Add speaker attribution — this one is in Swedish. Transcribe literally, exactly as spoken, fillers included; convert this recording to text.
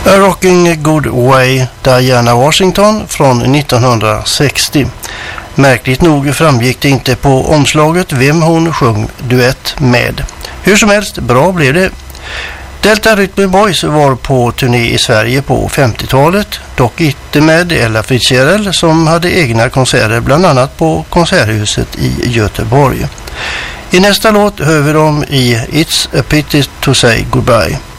Speaker 1: A Rocking Good Way, Diana Washington från nittonhundrasextio. Märkligt nog framgick det inte på omslaget vem hon sjöng duett med. Hur som helst, bra blev det. Delta Rhythm Boys var på turné i Sverige på femtiotalet, dock inte med Ella Fitzgerald som hade egna konserter bland annat på Konserthuset i Göteborg. I nästa låt hör vi dem i It's a Pity to Say Goodbye.